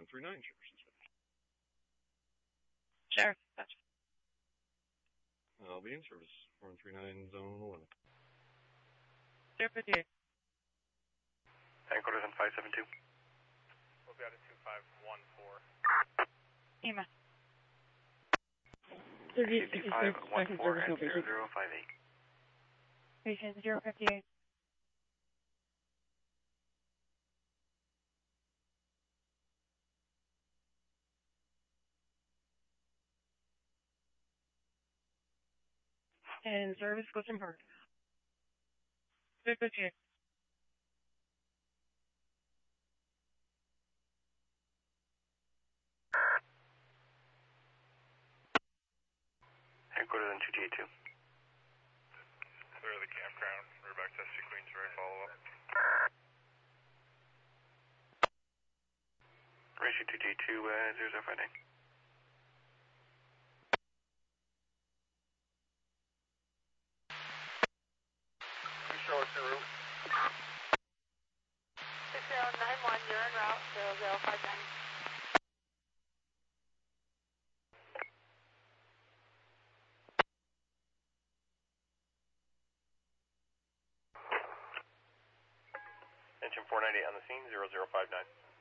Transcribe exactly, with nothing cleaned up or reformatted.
one three nine, Jefferson City. Sheriff, gotcha. I'll be in service, four one three nine, zone eleven. Sheriff fifty-eight. Tank orders on five seven two. We'll be out at two five one four. E M A. fifty-five one four at zero zero five eight. Patient zero fifty-eight. And service Clifton Park. six fifty-eight. Headquarters on two G two. Clear the campground. We're back to S C Queensbury. Follow up. Ratio two G two, uh, zero zero five nine. Show us your route. six zero nine one, you're en route, zero zero five nine. Engine four ninety on the scene, zero zero five nine.